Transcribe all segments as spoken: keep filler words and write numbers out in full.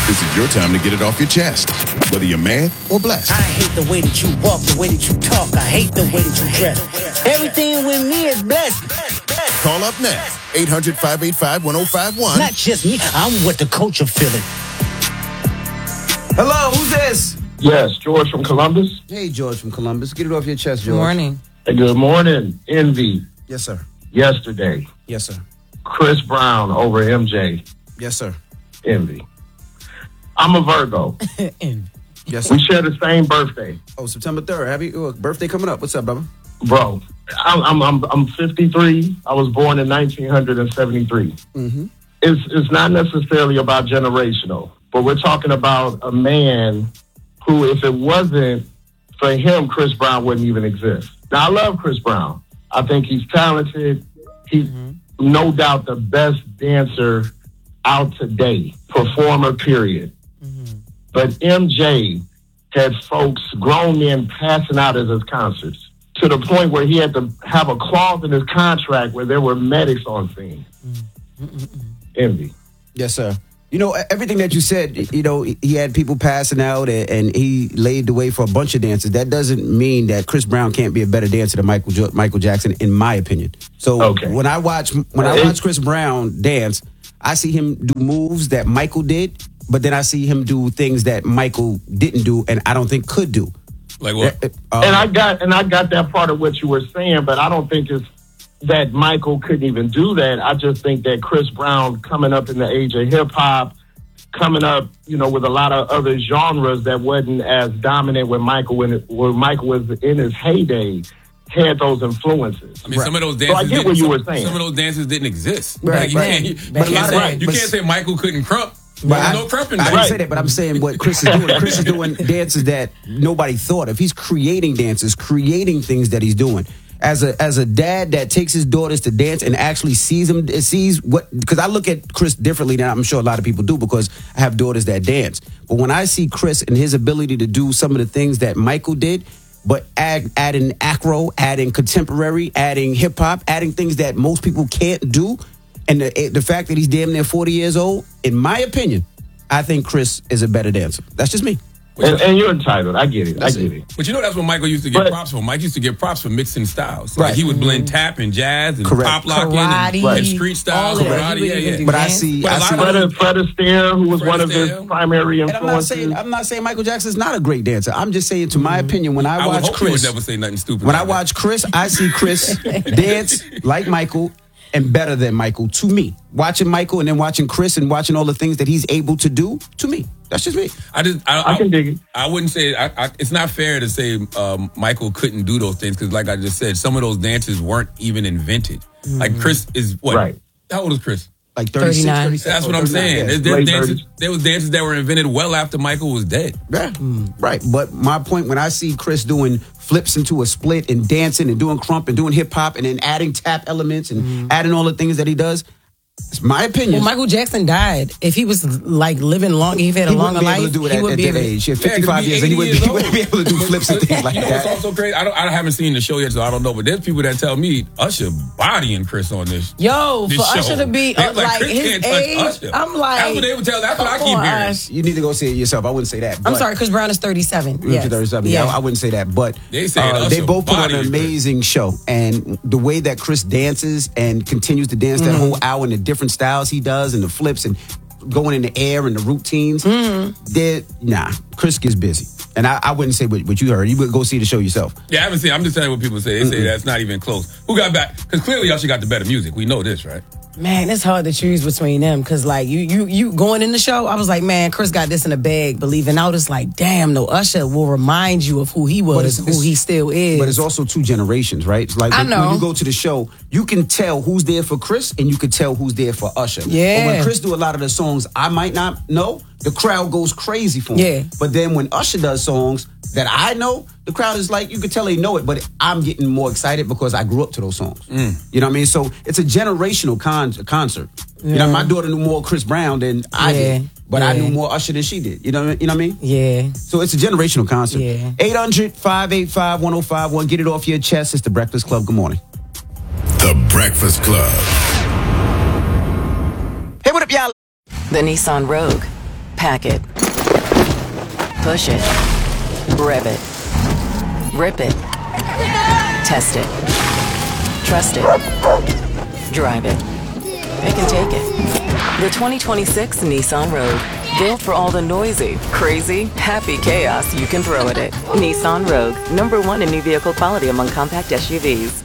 This is your time to get it off your chest, whether you're mad or blessed. I hate the way that you walk, the way that you talk. I hate the way that you dress. Everything with me is blessed. Call up now, eight hundred, five eight five, one oh five one. Not just me, I'm what the culture feeling. Hello, who's this? Yes, George from Columbus. Hey, George from Columbus. Get it off your chest, George. Good morning. Hey, good morning. Envy. Yes, sir. Yesterday. Yes, sir. Chris Brown over M J. Yes, sir. Envy. I'm a Virgo. Yes, sir. We share the same birthday. Oh, September third. Happy uh, birthday coming up. What's up, brother? Bro, I'm I'm I'm, I'm fifty-three. I was born in nineteen seventy-three. Mm-hmm. It's it's not necessarily about generational, but we're talking about a man who, if it wasn't for him, Chris Brown wouldn't even exist. Now, I love Chris Brown. I think he's talented. He's mm-hmm. no doubt the best dancer out today, performer, period. Mm-hmm. But M J had folks, grown men, passing out at his concerts to the point where he had to have a clause in his contract where there were medics on scene. Mm-hmm. Envy. Yes, sir. You know, everything that you said, you know, he had people passing out and he laid the way for a bunch of dancers. That doesn't mean that Chris Brown can't be a better dancer than Michael jo- Michael Jackson, in my opinion. So okay. when I watch when I watch Chris Brown dance, I see him do moves that Michael did, but then I see him do things that Michael didn't do and I don't think could do. Like what? Uh, and I got and I got that part of what you were saying, but I don't think it's that Michael couldn't even do that. I just think that Chris Brown, coming up in the age of hip hop, coming up, you know, with a lot of other genres that wasn't as dominant when Michael when, it, when Michael was in his heyday, had those influences. I mean, right. some of those dances. So I get what you some, were saying. Some of those dances didn't exist. Right, like, you right. can't, you, but you can't, say, right. you but, can't say Michael couldn't crump. But There's I, no crumping. I Right. didn't say that, but I'm saying what Chris is doing. Chris is doing dances that nobody thought of. He's creating dances, creating things that he's doing. As a as a dad that takes his daughters to dance and actually sees them, sees what, because I look at Chris differently than I'm sure a lot of people do because I have daughters that dance. But when I see Chris and his ability to do some of the things that Michael did, but add, adding acro, adding contemporary, adding hip hop, adding things that most people can't do, and the, the fact that he's damn near forty years old, in my opinion, I think Chris is a better dancer. That's just me. And, and you're entitled. I get it. I get it. But you know that's what Michael used to get but, props for. Mike used to get props for mixing styles. Like right. he would blend tap and jazz and Correct. pop locking Karate, and, and street style. Karate, yeah, yeah. But I see, But I see Fred, Fred Astaire, who was Fred one of his Astaire. primary and I'm not influences. saying I'm not saying Michael Jackson's not a great dancer. I'm just saying, to my opinion, when I, I would watch hope Chris, you would never say nothing stupid. when like I watch Chris, I see Chris dance like Michael and better than Michael. To me, watching Michael and then watching Chris and watching all the things that he's able to do. To me, that's just me. I just I, I can dig it. I wouldn't say I, I, it's not fair to say um, Michael couldn't do those things because, like I just said, some of those dances weren't even invented. Mm-hmm. Like Chris is what? Right. How old is Chris? Like thirty-six, thirty-nine. thirty-seven. That's what I'm saying. Yeah. There, there, Late dances, thirties. there was dances that were invented well after Michael was dead. Yeah, right. But my point, when I see Chris doing flips into a split and dancing and doing crump and doing hip hop and then adding tap elements and mm-hmm. adding all the things that he does, it's my opinion. Well, Michael Jackson died. If he was like living long, if he had a he longer wouldn't be life, able to do it he at, would at be that able to. age. He had Yeah, 'cause fifty-five he years, and he wouldn't, eighty he wouldn't be able to do flips and things like You know that. what's also crazy? I don't. I haven't seen the show yet, so I don't know. But there's people that tell me Usher bodying Chris on this. Yo, this for show. Usher to be They uh, was like, like Chris his can't touch age, Usher. I'm like, That's what they would tell. That's what I come keep on, hearing. Ush. You need to go see it yourself. I wouldn't say that. I'm but- sorry, Chris Brown is thirty-seven. Yes. thirty-seven. Yeah. Yeah, I wouldn't say that, but They say uh, Usher they both put on an body amazing show, and the way that Chris dances and continues to dance that Mm-hmm. whole hour and the different styles he does and the flips and going in the air and the routines, Mm-hmm. they're nah. Chris gets busy, and I, I wouldn't say what, what you heard. You would go see the show yourself. Yeah, I haven't seen. I'm just telling you what people say. They say Mm-mm. that's not even close. Who got back? Because clearly Usher got the better music. We know this, right? Man, it's hard to choose between them because, like, you, you, you going in the show, I was like, man, Chris got this in a bag. But leaving out, it's like, damn, no, Usher will remind you of who he was, it's, who it's, he still is. But it's also two generations, right? It's like I when, know. when you go to the show, you can tell who's there for Chris and you can tell who's there for Usher. Yeah. But when Chris do a lot of the songs I might not know, the crowd goes crazy for him. Yeah. But then when Usher does songs that I know, the crowd is like, you could tell they know it, but I'm getting more excited because I grew up to those songs. Mm. You know what I mean? So it's a generational con- concert. Yeah. You know, my daughter knew more Chris Brown than I Yeah. did, but yeah. I knew more Usher than she did. You know, you know what I mean? Yeah. So it's a generational concert. Yeah. eight hundred, five eight five, one oh five one. Get it off your chest. It's The Breakfast Club. Good morning. The Breakfast Club. Hey, what up, y'all? The Nissan Rogue. Pack it. Push it. Rev it. Rip it. Test it. Trust it. Drive it. Pick and take it. The twenty twenty-six Nissan Rogue. Built for all the noisy, crazy, happy chaos you can throw at it. Nissan Rogue. Number one in new vehicle quality among compact S U Vs.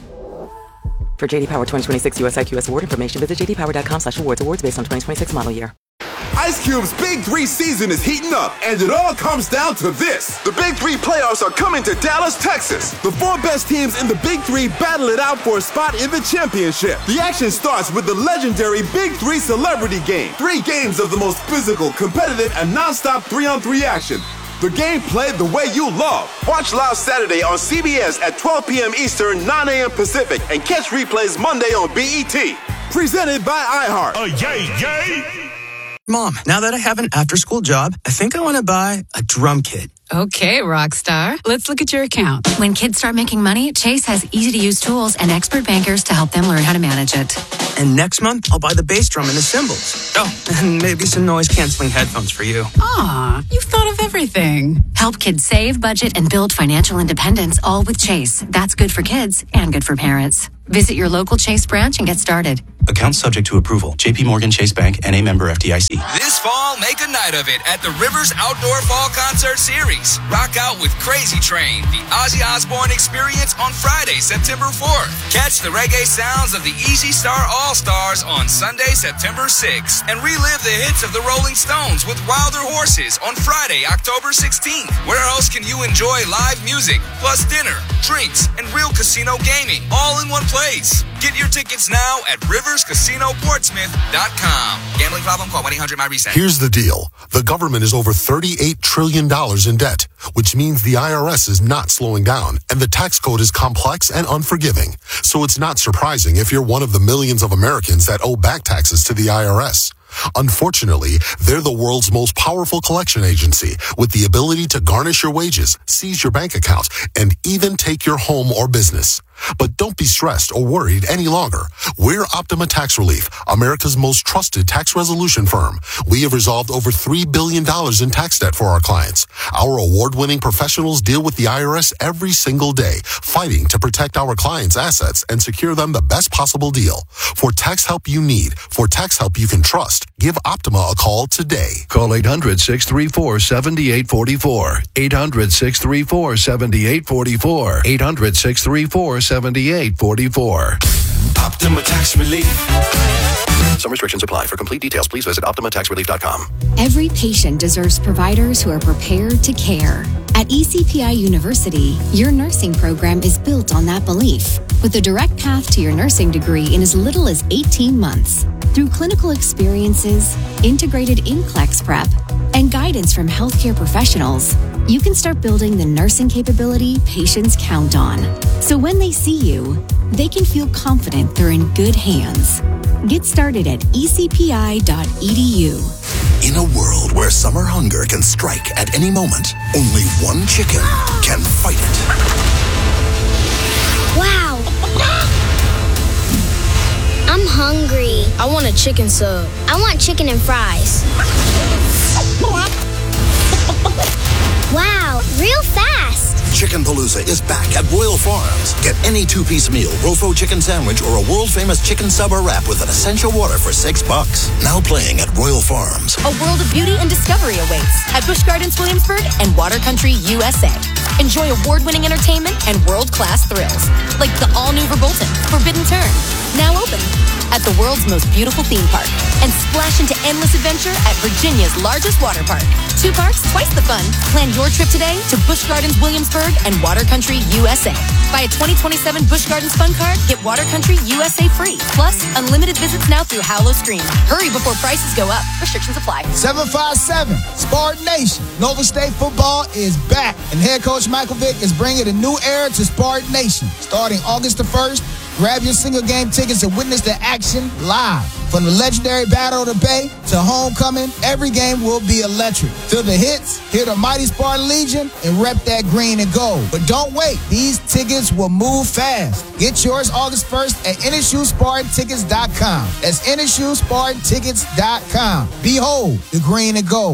For J D Power twenty twenty-six U S I Q S award information, visit j d power dot com slash awards. Awards based on twenty twenty-six model year. Ice Cube's Big Three season is heating up, and it all comes down to this. The Big Three playoffs are coming to Dallas, Texas. The four best teams in the Big Three battle it out for a spot in the championship. The action starts with the legendary Big Three Celebrity Game. Three games of the most physical, competitive, and non-stop three-on-three action. The game played the way you love. Watch live Saturday on C B S at twelve p.m. Eastern, nine a.m. Pacific, and catch replays Monday on B E T. Presented by iHeart. Oh, yay, yay! Mom, now that I have an after-school job, I think I want to buy a drum kit. Okay, Rockstar. Let's look at your account. When kids start making money, Chase has easy-to-use tools and expert bankers to help them learn how to manage it. And next month, I'll buy the bass drum and the cymbals. Oh, and maybe some noise-canceling headphones for you. Aw, you've thought of everything. Help kids save, budget, and build financial independence, all with Chase. That's good for kids and good for parents. Visit your local Chase branch and get started. Account subject to approval. J P Morgan Chase Bank and a member F D I C. This fall, make a night of it at the Rivers Outdoor Fall Concert Series. Rock out with Crazy Train, the Ozzy Osbourne Experience on Friday, September fourth. Catch the reggae sounds of the Easy Star All-Stars on Sunday, September sixth. And relive the hits of the Rolling Stones with Wilder Horses on Friday, October sixteenth. Where else can you enjoy live music, plus dinner, drinks, and real casino gaming, all in one place? Get your tickets now at rivers casino portsmouth dot com. Gambling problem? Call one eight hundred my reset. Here's the deal. The government is over thirty-eight trillion dollars in debt, which means the I R S is not slowing down, and the tax code is complex and unforgiving. So it's not surprising if you're one of the millions of Americans that owe back taxes to the I R S. Unfortunately, they're the world's most powerful collection agency with the ability to garnish your wages, seize your bank account, and even take your home or business. But don't be stressed or worried any longer. We're Optima Tax Relief, America's most trusted tax resolution firm. We have resolved over three billion dollars in tax debt for our clients. Our award-winning professionals deal with the I R S every single day, fighting to protect our clients' assets and secure them the best possible deal. For tax help you need, for tax help you can trust, give Optima a call today. Call eight hundred, six three four, seven eight four four. eight hundred, six three four, seven eight four four. eight hundred, six three four, seven eight four four. Optima Tax Relief. Some restrictions apply. For complete details, please visit optima tax relief dot com. Every patient deserves providers who are prepared to care. At E C P I University, your nursing program is built on that belief, with a direct path to your nursing degree in as little as eighteen months. Through clinical experiences, integrated NCLEX prep, and guidance from healthcare professionals, you can start building the nursing capability patients count on. So when they see you, they can feel confident they're in good hands. Get started at e c p i dot e d u. In a world where summer hunger can strike at any moment, only one chicken can fight it. Wow. I'm hungry. I want a chicken sub. I want chicken and fries. Wow, real fast. Chicken Palooza is back at Royal Farms. Get any two-piece meal, Rofo chicken sandwich, or a world-famous chicken sub or wrap with an essential water for six bucks. Now playing at Royal Farms. A world of beauty and discovery awaits at Busch Gardens Williamsburg and Water Country U S A. Enjoy award-winning entertainment and world-class thrills, like the all-new Verbolten, Forbidden Turn, now open at the world's most beautiful theme park, and splash into endless adventure at Virginia's largest water park. Two parks, twice the fun. Plan your trip today to Busch Gardens Williamsburg and Water Country U S A. Buy a twenty twenty-seven Busch Gardens Fun Card, get Water Country U S A free. Plus, unlimited visits now through Howlow Screen. Hurry before prices go up. Restrictions apply. seven five seven, Spartan Nation. Nova State football is back, and head coach Michael Vick is bringing a new era to Spartan Nation. Starting August the first, grab your single game tickets and witness the action live. From the legendary Battle of the Bay to homecoming, every game will be electric. Feel the hits, hear the mighty Spartan Legion, and rep that green and gold. But don't wait. These tickets will move fast. Get yours August first at N S U Spartan Tickets dot com. That's N S U Spartan Tickets dot com. Behold the green and gold.